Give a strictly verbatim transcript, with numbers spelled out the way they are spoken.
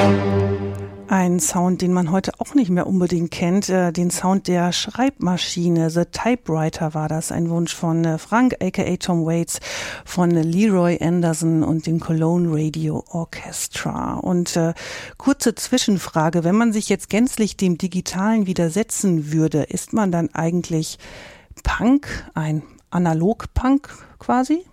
Ein Sound, den man heute auch nicht mehr unbedingt kennt, äh, den Sound der Schreibmaschine. The Typewriter war das, ein Wunsch von äh, Frank, aka Tom Waits, von äh, Leroy Anderson und dem Cologne Radio Orchestra. Und äh, kurze Zwischenfrage, wenn man sich jetzt gänzlich dem Digitalen widersetzen würde, ist man dann eigentlich Punk, ein Analog-Punk quasi?